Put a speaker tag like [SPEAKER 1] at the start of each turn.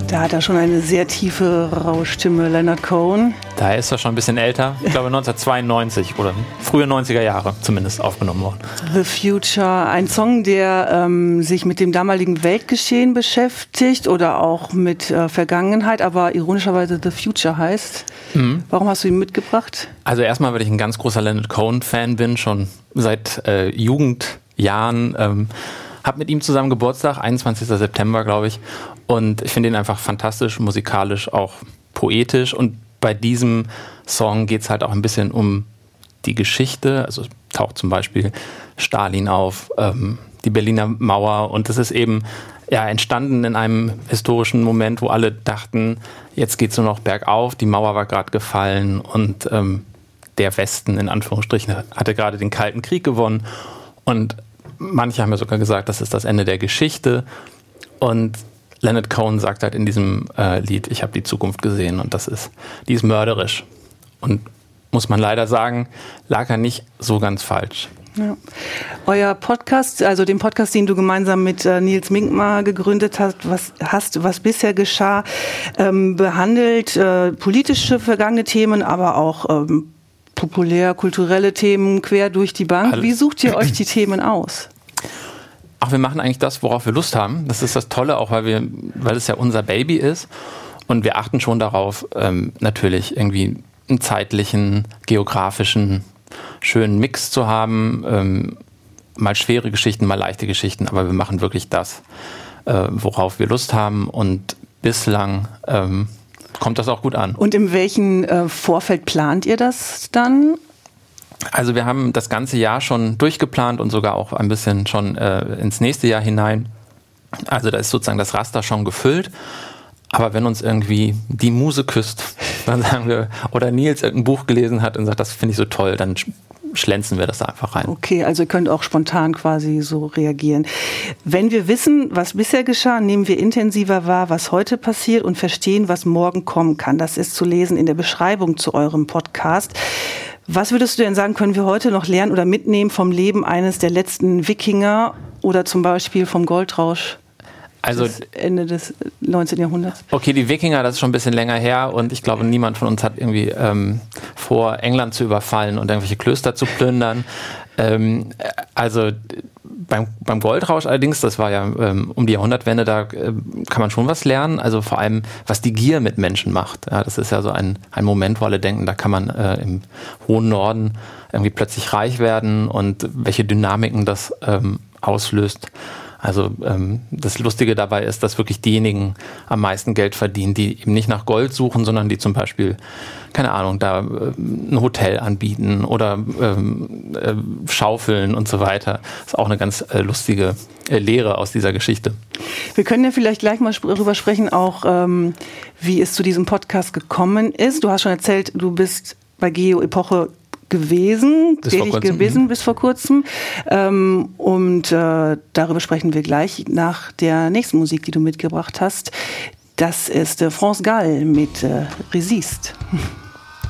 [SPEAKER 1] Da hat er schon eine sehr tiefe, raue Stimme, Leonard Cohen.
[SPEAKER 2] Da ist er schon ein bisschen älter. Ich glaube 1992 oder frühe 90er Jahre zumindest aufgenommen worden.
[SPEAKER 1] The Future, ein Song, der sich mit dem damaligen Weltgeschehen beschäftigt oder auch mit Vergangenheit, aber ironischerweise The Future heißt. Mhm. Warum hast du ihn mitgebracht?
[SPEAKER 2] Also erstmal, weil ich ein ganz großer Leonard Cohen-Fan bin, schon seit Jugendjahren. Habe mit ihm zusammen Geburtstag, 21. September, glaube ich. Und ich finde ihn einfach fantastisch, musikalisch, auch poetisch. Und bei diesem Song geht es halt auch ein bisschen um die Geschichte. Also es taucht zum Beispiel Stalin auf, die Berliner Mauer. Und das ist eben entstanden in einem historischen Moment, wo alle dachten, jetzt geht es nur noch bergauf. Die Mauer war gerade gefallen und der Westen, in Anführungsstrichen, hatte gerade den Kalten Krieg gewonnen. Und manche haben ja sogar gesagt, das ist das Ende der Geschichte. Und Leonard Cohen sagt halt in diesem Lied, ich habe die Zukunft gesehen und die ist mörderisch. Und muss man leider sagen, lag er nicht so ganz falsch.
[SPEAKER 1] Ja. Euer Podcast, also den Podcast, den du gemeinsam mit Nils Minkmar gegründet hast, was bisher geschah, behandelt politische vergangene Themen, aber auch populär-kulturelle Themen quer durch die Bank. Wie sucht ihr euch die Themen aus?
[SPEAKER 2] Ach, wir machen eigentlich das, worauf wir Lust haben. Das ist das Tolle, auch weil es ja unser Baby ist. Und wir achten schon darauf, natürlich irgendwie einen zeitlichen, geografischen, schönen Mix zu haben. Mal schwere Geschichten, mal leichte Geschichten. Aber wir machen wirklich das, worauf wir Lust haben. Und bislang kommt das auch gut an.
[SPEAKER 1] Und in welchem Vorfeld plant ihr das dann?
[SPEAKER 2] Also wir haben das ganze Jahr schon durchgeplant und sogar auch ein bisschen schon ins nächste Jahr hinein. Also da ist sozusagen das Raster schon gefüllt. Aber wenn uns irgendwie die Muse küsst, dann sagen wir, oder Nils irgendein Buch gelesen hat und sagt, das finde ich so toll, dann schlänzen wir das da einfach rein.
[SPEAKER 1] Okay, also ihr könnt auch spontan quasi so reagieren. Wenn wir wissen, was bisher geschah, nehmen wir intensiver wahr, was heute passiert und verstehen, was morgen kommen kann. Das ist zu lesen in der Beschreibung zu eurem Podcast. Was würdest du denn sagen, können wir heute noch lernen oder mitnehmen vom Leben eines der letzten Wikinger oder zum Beispiel vom Goldrausch? Also Ende des 19. Jahrhunderts.
[SPEAKER 2] Okay, die Wikinger, das ist schon ein bisschen länger her und ich glaube, niemand von uns hat irgendwie vor, England zu überfallen und irgendwelche Klöster zu plündern. Also beim Goldrausch allerdings, das war ja um die Jahrhundertwende, da kann man schon was lernen. Also vor allem, was die Gier mit Menschen macht. Ja, das ist ja so ein Moment, wo alle denken, da kann man im hohen Norden irgendwie plötzlich reich werden und welche Dynamiken das auslöst. Also das Lustige dabei ist, dass wirklich diejenigen am meisten Geld verdienen, die eben nicht nach Gold suchen, sondern die zum Beispiel, keine Ahnung, da ein Hotel anbieten oder schaufeln und so weiter. Das ist auch eine ganz lustige Lehre aus dieser Geschichte.
[SPEAKER 1] Wir können ja vielleicht gleich mal darüber sprechen, auch wie es zu diesem Podcast gekommen ist. Du hast schon erzählt, du bist bei Geo Epoche gewesen bis vor kurzem. Und darüber sprechen wir gleich nach der nächsten Musik, die du mitgebracht hast. Das ist France Gall mit Resist.